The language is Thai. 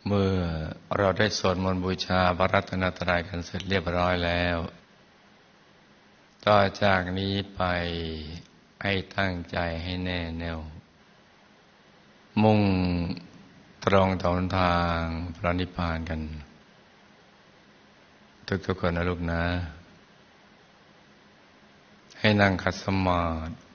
เมื่อเราได้สวดมนต์บูชาพระรัตนตรัยกันเสร็จเรียบร้อยแล้วต่อจากนี้ไปให้ตั้งใจให้แน่แน่วมุ่งตรงต่อหนทางพระนิพพานกันทุกๆคนนะลูกนะให้นั่งขัดสมาธิ